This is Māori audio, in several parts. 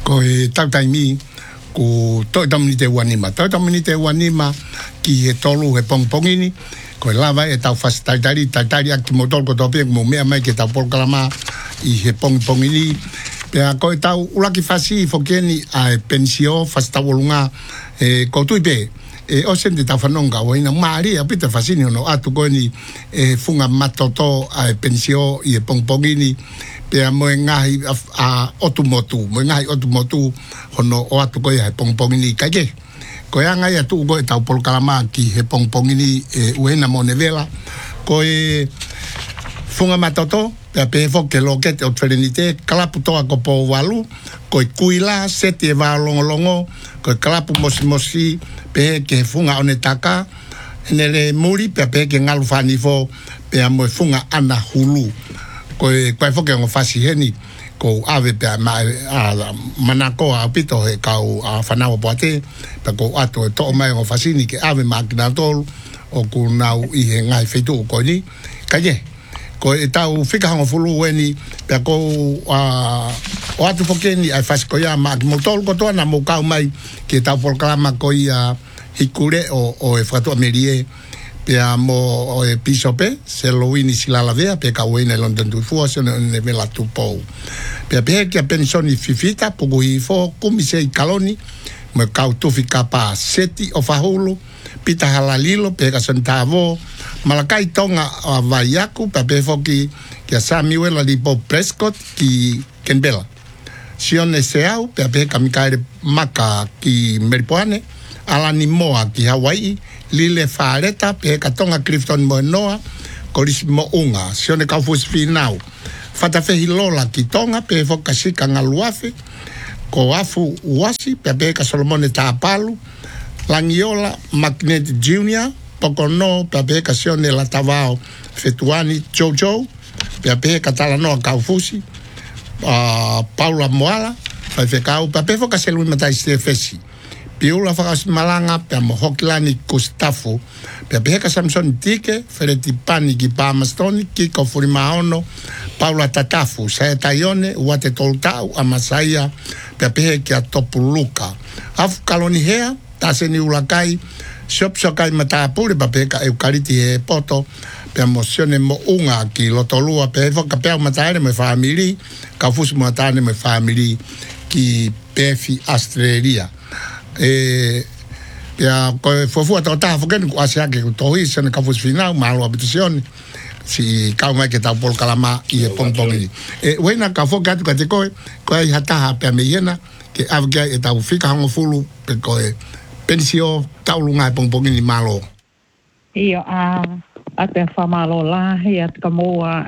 ko e tautaimi ko toi tamini te wanima ki he tolu he pongpongini ko lava e tau fas taitari aki motor ko tope mo mea mai ke tau polkalama I he pongpongini pe ko e tau ulaki fasi fokeni a pensio fas tau lunga ko tuipe o sente tau whanonga o ina maari a pita fasini ono atu ko ni funga matoto a pensio I he pongpongini pe a moe ngahi a otumotu hono o atu ko he pongpongini kake ko ia ngai atu ko e tau polkalama ki he pongpongini uena mo nevela ko e funga matoto pe pe fo ke lokete o trenite kalapu toa ko po walu ko kuila sete va longo ko kalapu mosi pe ke funga onetaka nele muri pe ke ngalu fani fo pe a mo funga ana hulu ko kwa fo ke ngo fasi heni ko ave pe manako a pito he kau a fanao poate pe ko ato to mai ngo fasini ke ave magnatol o ku nau I he ngai fetu ko ni kaje ko e tau fika hango fulu weni pe ko o atu fokeni ai fas ko ya motor ko to na mo kau mai ke tau polklama ko ia hikure o e fatu amerie pe mo o e pisope se lo wini sila la vea pe ka wena London tu fuose ne vela tu po pe ke pensioni fifita pogo I fo kumise I kaloni mo ka tu fika pa seti o fahulu pita halalilo pe ka centavo malakai tonga vaiaku pe foki ke Samuel ali po Prescott ki Kenbela sione seau pe ka mikaire maka ki Meripoane alani moa ki Hawaii lile fareta pe katonga Clifton Monoa kolismo unga sione ka fus finau fata fehi lola ki tonga pe foka sika ngaluafe ko afu wasi pe ka Solomone Tapalu Langiola Magnet Junior Pocono pe ka sione la tavao fetuani Jojo pe ka talanoa ka fusi Paula Moala pe ka pe foka selui matai stefesi Piula fakas malanga pe mo hokilani Gustavo pe ka Samson Tike Fereti Pani ki Pamastoni ki ko Furimaono Paula Tatafu sa taione wate toltau amasaya pe ki atopuluka af kaloni hea taseni ulakai shop sokai matapure pe ka eukariti e poto pe emosione mo unga ki lotolua pe foka pe mataere me family ka fusi matane me family ki pefi Australia ya ko fofu atota foken ko asia ke to hi sen ka fus final malo habitación si ka mai ke ta por kalama I e pongpongini wena ka foka ka te ko ai hata pe meyena ke avga e ta fika hango fulu pe ko pensio taulunga pongpongini malo io a te famalo la ia ka moa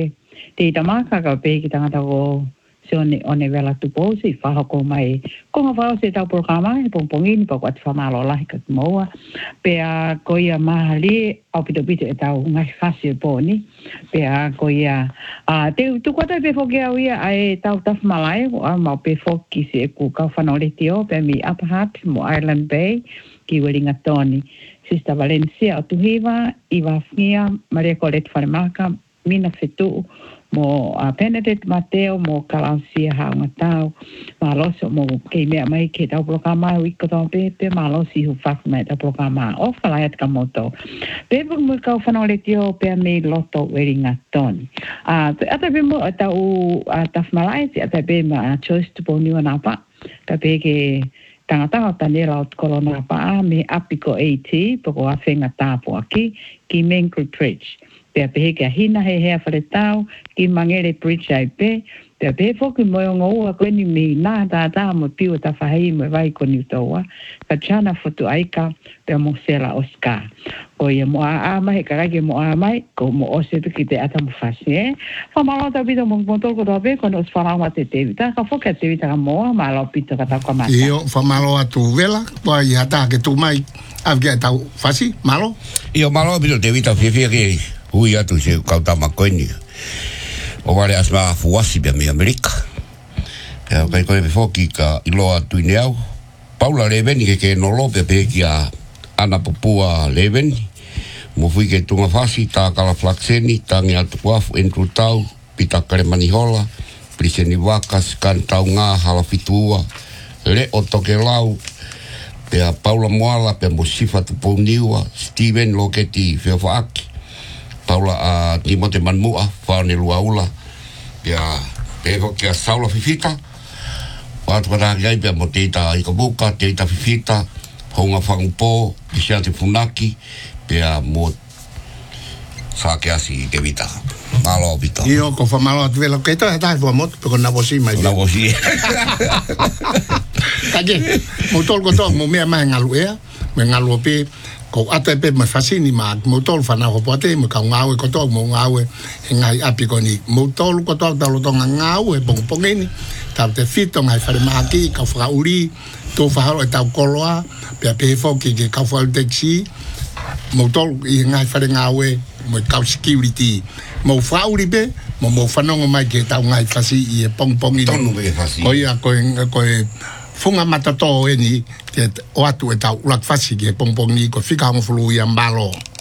te tamaka ka pe ki tanga ko one vela tu posi fa ko mai ko va se ta programa e pongpongini pa kwat famalo la ka moa pe a ko ia mahali au pito e ta ngai fasi poni pe a ko ia te tu kwata pe foki au ia ai ta ta malai o ma pe foki se ku ka fanole tio pe mi aphat mo Island Bay ki Wellington Sista Valencia tu hiva iva fnia Maria Colette Farmaka mina fetu mo Benedict Mateo mo Kalansia Hangatau maloso mo ke me mai ke tau programa wi ko tau pe malosi hu fak me tau programa o falayat kamoto pe mo ka fanole tio pe me loto Wellington ata pe mo tau tafmalai ata pe ma choice to boni na pa pe ke tangata tanela o kolona pa me apiko 80 poko afenga tapo aki ki Menkle Bridge pe ke hina he fale tau ki mangere bridge ai pe foku mo ngo ko ni mi na ta mo piu ta fai mo vai ko ni toa ka chana foto aika pe mo sela Oscar o ye mo ma he kara ke mo mai ko mo o se ki te ata mo fasi fa ma ta vida mo to ko do be ko nos fala ma te vita ka foka te vita mo ma lo pito ka ta ko ma io fa malo a tu vela poi ata ke tu mai avga ta fasi malo io malo pito te vita fie ke hui atu se kauta makoini o wale asma fuasi bia me Amerika kai koe foki ka iloa tuineau Paula Leveni ke no lope pe ki a ana popua Leveni mo fui ke tunga fasi ta kala flakseni tangi atu wafu entru tau pita kare manihola Priseni Wakas, Kantau Ngā, Halafitua, Le o Toke Lau, pea Paula Moala, pea Mosifa Tuponiua, Steven Loketi, Feofaaki, Paula Timote Manmua, Whaone Luaula, pea Pevo Kia Saula Fifita, Watu Karagai, pea mo Teita Ikabuka, Teita Fifita, Honga Whangupo, Pisiati Funaki, pea mo Sakeasi Te Vita. Malo Vita. Io ko fa malo at velo keto eta fo mot ko na vosi mai. Na vosi. Kaje, mo tol ko to mo me ma ngalu me ngalu pe ko ate pe me fasini ma mo tol fa na ko pote mo ka ngawe ko to mo ngawe ngai api ko ni mo tol ko to lo to ngawe pong pongeni ta te fito ngai fa ma ki ka fa uri to fa ho ta koloa pe fo ki ka fa taxi mo tol i ngai fa ngawe mo ka security mo fa uri be mo fa no mai ke ta ngai fasi i pong i tonu be fasi ko ia ko funga matato ni te o atu e tau ulat fasi ke pong ni ko fika mo fulu i ambalo